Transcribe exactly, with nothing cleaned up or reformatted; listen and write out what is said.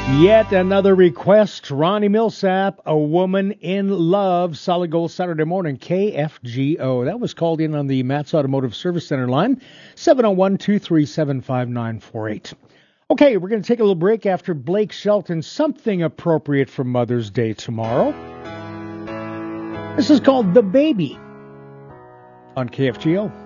Yet another request. Ronnie Millsap, A Woman in Love, Solid Gold Saturday morning, K F G O. That was called in on the Matt's Automotive Service Center line, seven oh one, two three seven, five nine four eight. Okay, we're going to take a little break after Blake Shelton, something appropriate for Mother's Day tomorrow. This is called The Baby on K F G O.